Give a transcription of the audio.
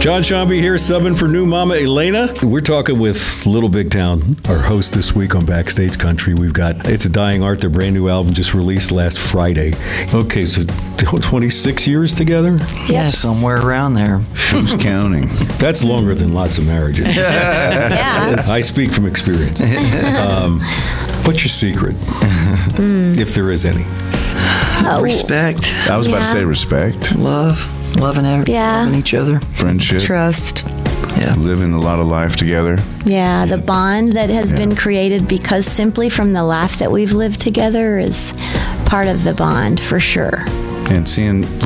John Shambi here, subbing for new mama Elena. We're talking with Little Big Town, our host this week on Backstage Country. We've got It's a Dying Art, their brand new album just released last Friday. Okay, so 26 years together? Yes. Somewhere around there. Who's counting? That's longer than lots of marriages. Yeah. I speak from experience. What's your secret, if there is any? Respect. I was about to say respect, Loving each other. friendship, Trust. Yeah. living a lot of life together. Yeah, the bond that has been created because simply from the laugh that we've lived together is part of the bond for sure. And seeing